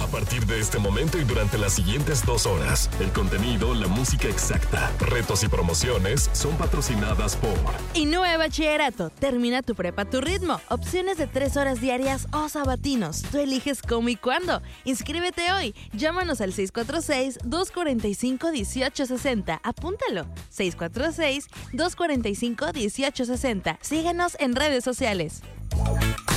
A partir de este momento y durante las siguientes 2 horas, el contenido, la música exacta, retos y promociones son patrocinadas por Innova Bachillerato. Termina tu prepa a tu ritmo. Opciones de 3 horas diarias o sabatinos. Tú eliges cómo y cuándo. Inscríbete hoy. Llámanos al 646-245-1860. Apúntalo. 646-245-1860. Síguenos en redes sociales.